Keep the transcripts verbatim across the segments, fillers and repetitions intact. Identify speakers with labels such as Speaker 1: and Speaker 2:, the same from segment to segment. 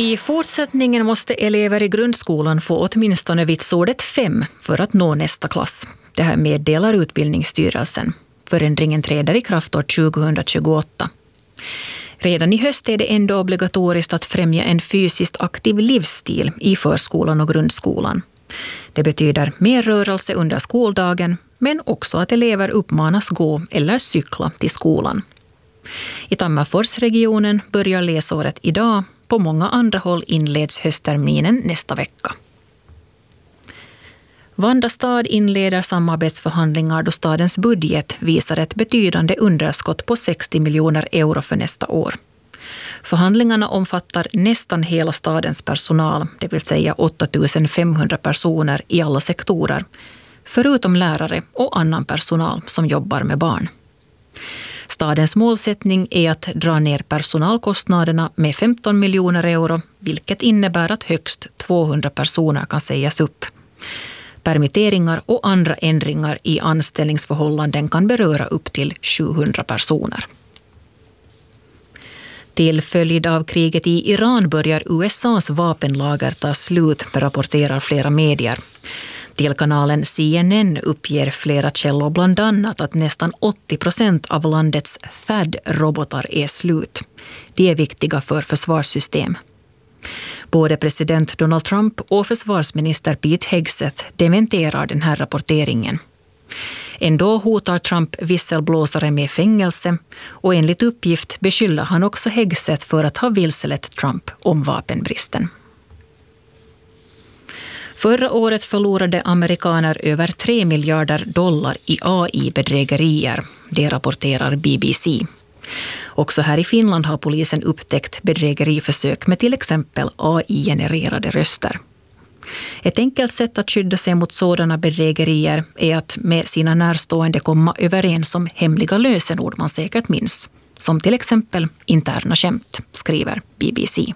Speaker 1: I fortsättningen måste elever i grundskolan få åtminstone vitsordet fem för att nå nästa klass. Det här meddelar Utbildningsstyrelsen. Förändringen träder i kraft år tjugohundratjugoåtta. Redan i höst är det ändå obligatoriskt att främja en fysiskt aktiv livsstil i förskolan och grundskolan. Det betyder mer rörelse under skoldagen, men också att elever uppmanas gå eller cykla till skolan. I Tammerforsregionen börjar läsåret idag. På många andra håll inleds höstterminen nästa vecka. Vanda stad inleder samarbetsförhandlingar då stadens budget visar ett betydande underskott på sextio miljoner euro för nästa år. Förhandlingarna omfattar nästan hela stadens personal, det vill säga åtta tusen femhundra personer i alla sektorer, förutom lärare och annan personal som jobbar med barn. Stadens målsättning är att dra ner personalkostnaderna med femton miljoner euro, vilket innebär att högst tvåhundra personer kan sägas upp. Permitteringar och andra ändringar i anställningsförhållanden kan beröra upp till sjuhundra personer. Till följd av kriget i Iran börjar U S A:s vapenlager ta slut, rapporterar flera medier. Till kanalen C N N uppger flera källor bland annat att nästan åttio procent av landets T H A D-robotar är slut. De är viktiga för försvarssystem. Både president Donald Trump och försvarsminister Pete Hegseth dementerar den här rapporteringen. Ändå hotar Trump visselblåsare med fängelse och enligt uppgift beskyller han också Hegseth för att ha vilselett Trump om vapenbristen. Förra året förlorade amerikaner över tre miljarder dollar i A I-bedrägerier, det rapporterar B B C. Också här i Finland har polisen upptäckt bedrägeriförsök med till exempel A I-genererade röster. Ett enkelt sätt att skydda sig mot sådana bedrägerier är att med sina närstående komma överens om hemliga lösenord man säkert minns, som till exempel interna skämt, skriver B B C.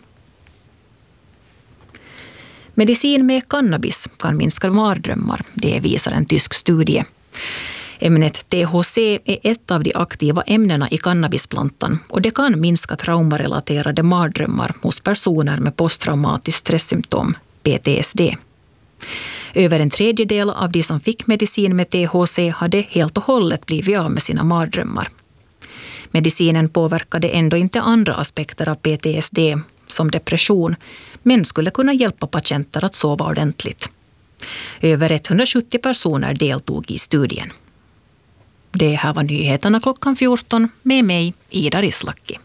Speaker 1: Medicin med cannabis kan minska mardrömmar, det visar en tysk studie. Ämnet T H C är ett av de aktiva ämnena i cannabisplantan och det kan minska traumarelaterade mardrömmar hos personer med posttraumatiskt stresssymptom, P T S D. Över en tredjedel av de som fick medicin med T H C hade helt och hållet blivit av med sina mardrömmar. Medicinen påverkade ändå inte andra aspekter av P T S D, som depression, men skulle kunna hjälpa patienter att sova ordentligt. Över etthundrasjuttio personer deltog i studien. Det här var nyheterna klockan fjorton med mig, Ida Rislaki.